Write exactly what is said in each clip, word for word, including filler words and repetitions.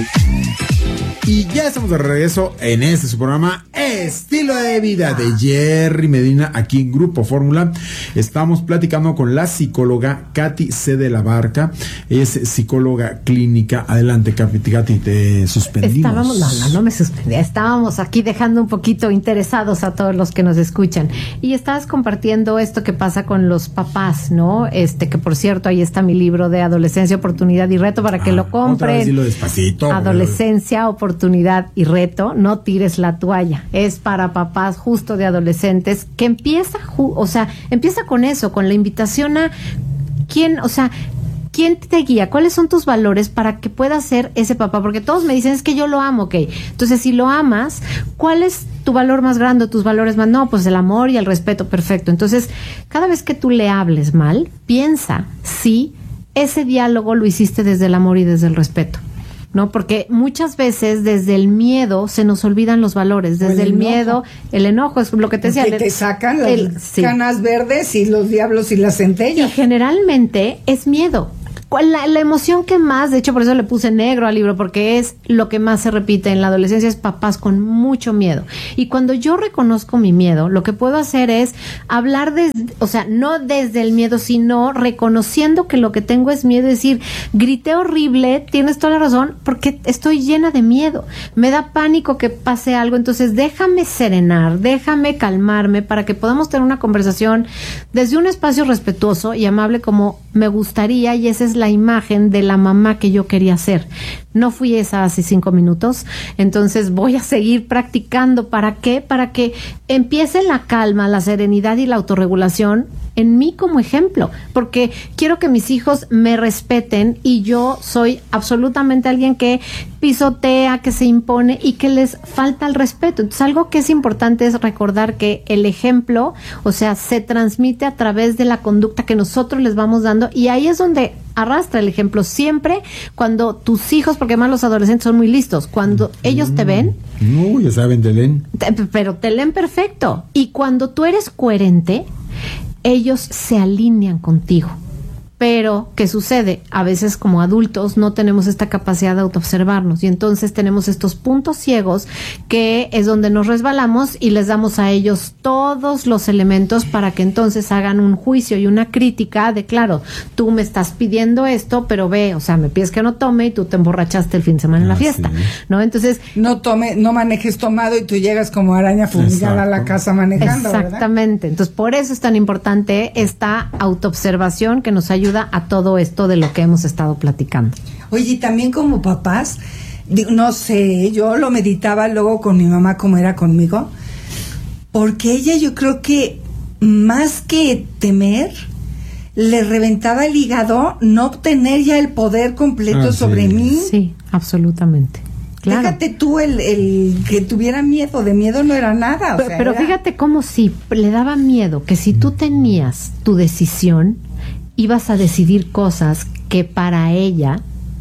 Y ya estamos de regreso en este su programa Estilo de Vida de Jerry Medina aquí en Grupo Fórmula. Estamos platicando con la psicóloga Katy C. de la Barca. Es psicóloga clínica. Adelante, Katy, te suspendimos. Estábamos, no, no, no me suspendía. Estábamos aquí dejando un poquito interesados a todos los que nos escuchan. Y estabas compartiendo esto que pasa con los papás, ¿no? Este, que por cierto, ahí está mi libro de Adolescencia, Oportunidad y Reto para que ah, lo compren. Otra vez dilo despacito. Adolescencia, Oportunidad y Reto. No tires la toalla. Es para papás justo de adolescentes que empieza, ju- o sea, empieza con eso, con la invitación a quién, o sea, ¿quién te guía? ¿Cuáles son tus valores para que puedas ser ese papá? Porque todos me dicen, es que yo lo amo, ok. Entonces, si lo amas, ¿cuál es tu valor más grande, tus valores más? No, pues el amor y el respeto, perfecto. Entonces, cada vez que tú le hables mal, piensa si ese diálogo lo hiciste desde el amor y desde el respeto. ¿No? Porque muchas veces desde el miedo se nos olvidan los valores, desde el, el miedo, el enojo, es lo que te decía. Que te sacan las el, sí. canas verdes y los diablos y las centellas. Y generalmente es miedo. La, la emoción que más, de hecho por eso le puse negro al libro, porque es lo que más se repite en la adolescencia, es papás con mucho miedo. Y cuando yo reconozco mi miedo, lo que puedo hacer es hablar desde, o sea, no desde el miedo, sino reconociendo que lo que tengo es miedo, es decir, grité horrible, tienes toda la razón, porque estoy llena de miedo, me da pánico que pase algo, entonces déjame serenar, déjame calmarme para que podamos tener una conversación desde un espacio respetuoso y amable como me gustaría, y esa es la imagen de la mamá que yo quería ser. No fui esa hace cinco minutos, entonces voy a seguir practicando. ¿Para qué? Para que empiece la calma, la serenidad y la autorregulación en mí como ejemplo, porque quiero que mis hijos me respeten y yo soy absolutamente alguien que pisotea, que se impone y que les falta el respeto. Entonces, algo que es importante es recordar que el ejemplo, o sea, se transmite a través de la conducta que nosotros les vamos dando, y ahí es donde arrastra el ejemplo siempre cuando tus hijos, porque además los adolescentes son muy listos, cuando mm. ellos te ven, no, ya saben, te leen, te, pero te leen perfecto, y cuando tú eres coherente, ellos se alinean contigo. Pero, ¿qué sucede? A veces como adultos no tenemos esta capacidad de autoobservarnos y entonces tenemos estos puntos ciegos que es donde nos resbalamos y les damos a ellos todos los elementos para que entonces hagan un juicio y una crítica de, claro, tú me estás pidiendo esto, pero ve, o sea, me pides que no tome y tú te emborrachaste el fin de semana ah, en la fiesta, sí. ¿no? Entonces... No tome, no manejes tomado y tú llegas como araña fumigada a la casa manejando, exactamente, ¿verdad? Entonces, por eso es tan importante esta autoobservación que nos ayuda a todo esto de lo que hemos estado platicando. Oye, y también como papás, no sé, yo lo meditaba luego con mi mamá como era conmigo, porque ella, yo creo que más que temer, le reventaba el hígado no obtener ya el poder completo ah, sobre sí. mí. Sí, absolutamente. Claro. Déjate tú el, el que tuviera miedo, de miedo no era nada. O pero sea, pero era... fíjate cómo sí, le daba miedo que si tú tenías tu decisión, ibas a decidir cosas que para ella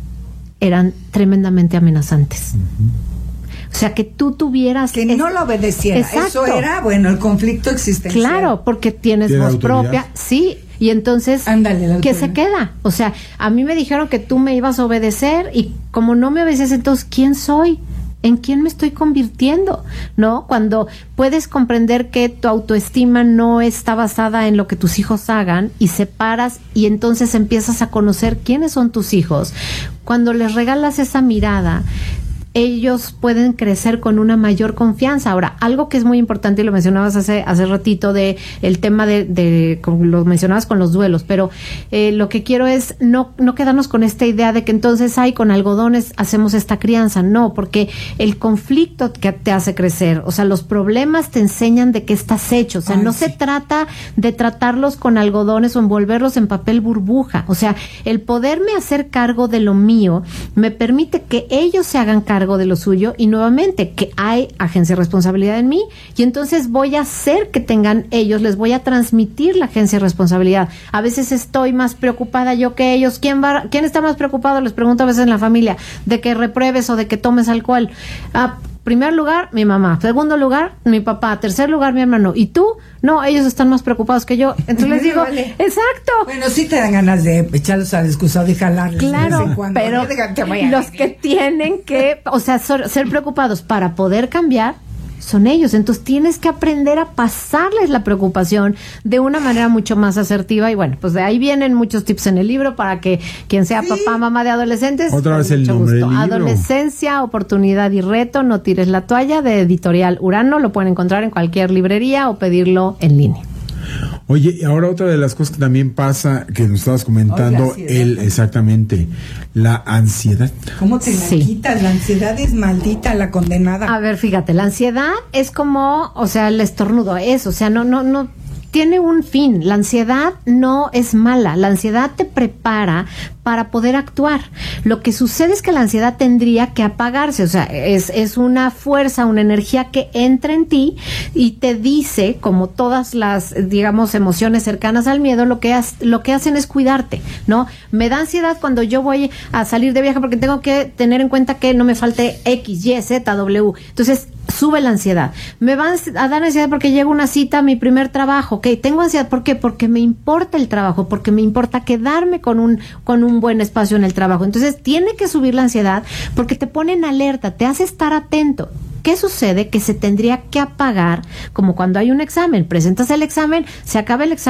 eran tremendamente amenazantes. Uh-huh. O sea, que tú tuvieras... Que es... no lo obedeciera. Exacto. Eso era, bueno, el conflicto existencial. Claro, porque tienes voz propia. Sí, y entonces, ándale, ¿qué se queda? O sea, a mí me dijeron que tú me ibas a obedecer y como no me obedeces, entonces, ¿quién soy? ¿En quién me estoy convirtiendo? ¿No? Cuando puedes comprender que tu autoestima no está basada en lo que tus hijos hagan y separas y entonces empiezas a conocer quiénes son tus hijos. Cuando les regalas esa mirada, ellos pueden crecer con una mayor confianza. Ahora, algo que es muy importante, y lo mencionabas hace hace ratito, de el tema de, de como lo mencionabas con los duelos, pero eh, lo que quiero es no no quedarnos con esta idea de que entonces, ay, con algodones hacemos esta crianza. No, porque el conflicto que te hace crecer, o sea, los problemas te enseñan de qué estás hecho. O sea, ay, no sí. se trata de tratarlos con algodones o envolverlos en papel burbuja. O sea, el poderme hacer cargo de lo mío me permite que ellos se hagan cargo de lo suyo, y nuevamente que hay agencia de responsabilidad en mí, y entonces voy a hacer que tengan ellos, les voy a transmitir la agencia de responsabilidad. A veces estoy más preocupada yo que ellos. ¿Quién va, quién está más preocupado? Les pregunto a veces en la familia, de que repruebes o de que tomes alcohol. Ah, primer lugar, mi mamá. Segundo lugar, mi papá. Tercer lugar, mi hermano. ¿Y tú? No, ellos están más preocupados que yo. Entonces les digo, Vale. exacto. Bueno, sí te dan ganas de echarlos al excusado y jalarles de vez Claro, en cuando. pero No digan que voy a los vivir. que tienen que, o sea, ser, ser preocupados para poder cambiar son ellos. Entonces tienes que aprender a pasarles la preocupación de una manera mucho más asertiva. Y bueno, pues de ahí vienen muchos tips en el libro para que quien sea Sí. papá, mamá de adolescentes. Otra con vez el mucho nombre del gusto. libro. Adolescencia, oportunidad y reto, no tires la toalla, de Editorial Urano. Lo pueden encontrar en cualquier librería o pedirlo en línea. Oye, y ahora otra de las cosas que también pasa, que nos estabas comentando, Ay, la ansiedad. el exactamente, la ansiedad. ¿Cómo te la Sí. quitas? La ansiedad es maldita, la condenada. A ver, fíjate, la ansiedad es como, o sea, el estornudo, es, o sea, no, no, no tiene un fin. La ansiedad no es mala. La ansiedad te prepara para poder actuar. Lo que sucede es que la ansiedad tendría que apagarse, o sea, es, es una fuerza, una energía que entra en ti y te dice, como todas las, digamos, emociones cercanas al miedo, lo que, has, lo que hacen es cuidarte, ¿no? Me da ansiedad cuando yo voy a salir de viaje porque tengo que tener en cuenta que no me falte X, Y, Z, W. Entonces, sube la ansiedad. Me va a dar ansiedad porque llega una cita a mi primer trabajo. Ok, tengo ansiedad. ¿Por qué? Porque me importa el trabajo, porque me importa quedarme con un, con un buen espacio en el trabajo. Entonces, tiene que subir la ansiedad porque te pone en alerta, te hace estar atento. ¿Qué sucede? Que se tendría que apagar como cuando hay un examen. Presentas el examen, se acaba el examen.